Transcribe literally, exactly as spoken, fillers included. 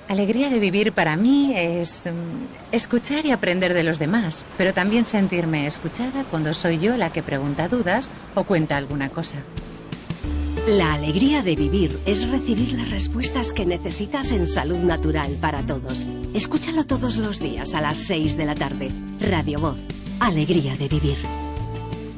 Alegría de vivir para mí es mm, escuchar y aprender de los demás, pero también sentirme escuchada cuando soy yo la que pregunta dudas o cuenta alguna cosa. La alegría de vivir es recibir las respuestas que necesitas en Salud Natural para Todos. Escúchalo todos los días a las seis de la tarde. Radio Voz. Alegría de vivir.